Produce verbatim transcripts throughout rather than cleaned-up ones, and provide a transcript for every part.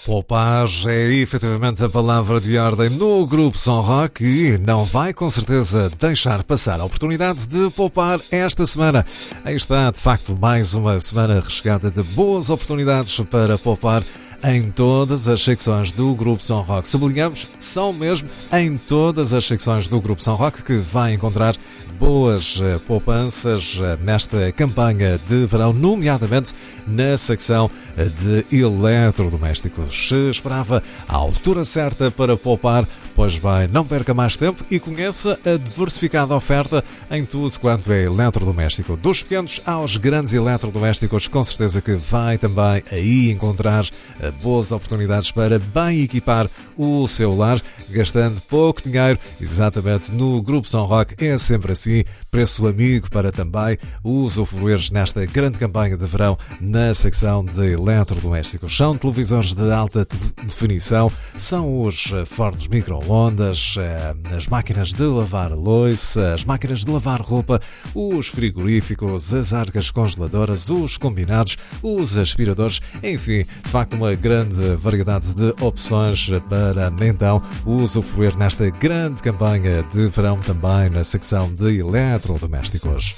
Poupar é efetivamente a palavra de ordem no Grupo Som Rock e não vai com certeza deixar passar a oportunidade de poupar esta semana. Aí está, de facto, mais uma semana recheada de boas oportunidades para poupar em todas as secções do Grupo Som Rock. Sublinhamos, são mesmo em todas as secções do Grupo Som Rock que vai encontrar boas uh, poupanças uh, nesta campanha de verão, nomeadamente na secção uh, de eletrodomésticos. Se esperava a altura certa para poupar, pois bem, não perca mais tempo e conheça a diversificada oferta em tudo quanto é eletrodoméstico. Dos pequenos aos grandes eletrodomésticos, com certeza que vai também aí encontrar uh, boas oportunidades para bem equipar o seu lar, gastando pouco dinheiro. Exatamente, no Grupo Som Rock é sempre assim. Preço amigo para também usufruir nesta grande campanha de verão na secção de eletrodomésticos. São televisores de alta definição, são os fornos micro-ondas, as máquinas de lavar louça, as máquinas de lavar roupa, os frigoríficos, as arcas congeladoras, os combinados, os aspiradores, enfim, de facto uma grande variedade de opções para então usufruir nesta grande campanha de verão também na secção de eletrodomésticos.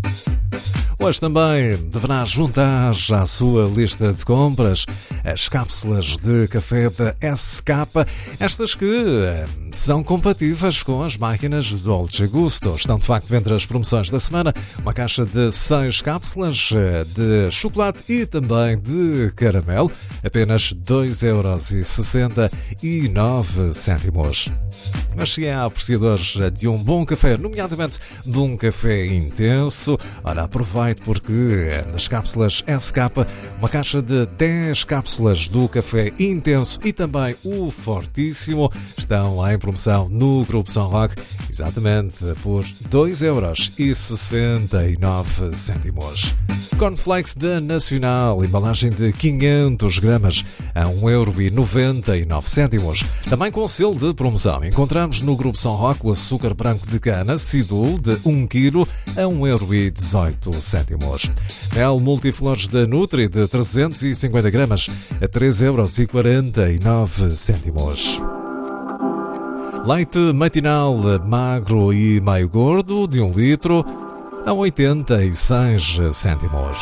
Hoje também deverá juntar à sua lista de compras as cápsulas de café da S K, estas que são compatíveis com as máquinas Dolce Gusto. Estão de facto entre as promoções da semana, uma caixa de seis cápsulas de chocolate e também de caramelo, apenas dois euros e sessenta e nove cêntimos. Mas se é apreciador de um bom café, nomeadamente de um café intenso, ora aproveite porque nas cápsulas S K, uma caixa de dez cápsulas do café intenso e também o fortíssimo estão em promoção no Grupo Som Rock, exatamente por dois euros e sessenta e nove cêntimos. Cornflakes da Nacional, embalagem de quinhentos gramas a um euro e noventa e nove cêntimos. Também com selo de promoção encontramos no Grupo Som Rock o açúcar branco de cana Sidul de um quilo a um euro e dezoito cêntimos. Mel multiflores da Nutri de trezentos e cinquenta gramas a três euros e quarenta e nove cêntimos. Leite matinal magro e meio gordo de um litro a oitenta e seis cêntimos.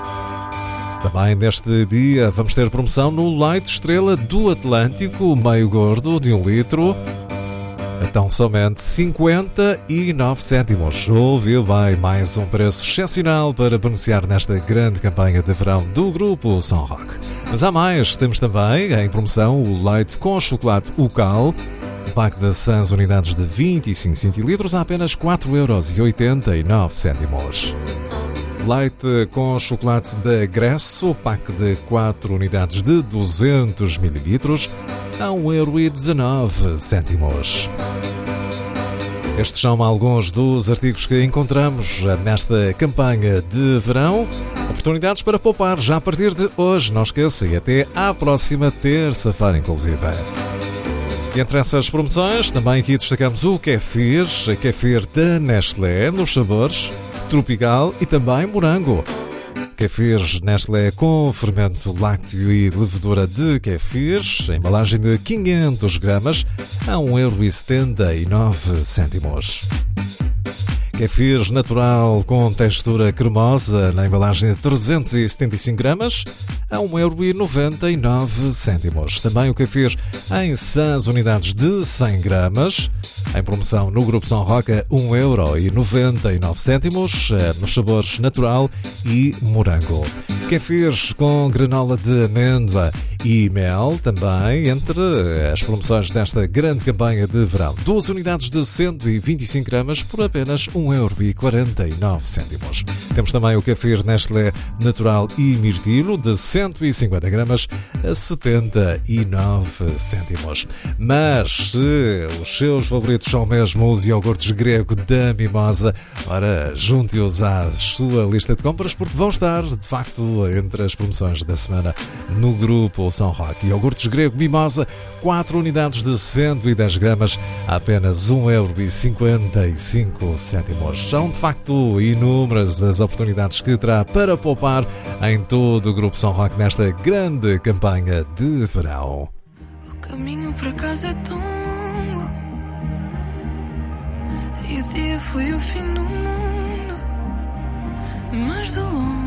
Também neste dia vamos ter promoção no leite estrela do Atlântico meio gordo de um litro a tão somente cinquenta e nove cêntimos. Ouviu bem, mais um preço excepcional para beneficiar nesta grande campanha de verão do Grupo Som Rock. Mas há mais, temos também em promoção o leite com chocolate Ucal, um pack de seis unidades de vinte e cinco centilitros a apenas quatro euros e oitenta e nove cêntimos. Leite com chocolate da Gresso, pack de quatro unidades de duzentos mililitros a um euro e dezanove cêntimos. Estes são alguns dos artigos que encontramos nesta campanha de verão. Oportunidades para poupar já a partir de hoje, não esqueça, e até à próxima terça-feira, inclusive. E entre essas promoções, também aqui destacamos o Kefir, Kefir da Nestlé, nos sabores tropical e também morango. Kefir Nestlé com fermento lácteo e levedura de kefir, embalagem de quinhentos gramas a um euro e setenta e nove cêntimos. Kefir natural com textura cremosa na embalagem de trezentos e setenta e cinco gramas a um euro e noventa e nove cêntimos. Também o kefir em seis unidades de cem gramas, em promoção no Grupo Som Rock a um euro e noventa e nove cêntimos, nos sabores natural e morango. Kefirs com granola de amêndoa e mel também entre as promoções desta grande campanha de verão. Duas unidades de cento e vinte e cinco gramas por apenas um euro e quarenta e nove cêntimos. Temos também o Kefir Nestlé natural e mirtilo de cento e cinquenta gramas a setenta e nove cêntimos. Mas se os seus favoritos são mesmo os iogurtes grego da Mimosa, ora, junte-os à sua lista de compras porque vão estar, de facto, entre as promoções da semana no Grupo Som Rock. Iogurtes grego Mimosa, quatro unidades de cento e dez gramas a apenas um euro e cinquenta e cinco cêntimos. São, de facto, inúmeras as oportunidades que terá para poupar em todo o Grupo Som Rock Rock nesta grande campanha de verão. O caminho para casa é tão longo e o dia foi o fim do mundo, mas de longe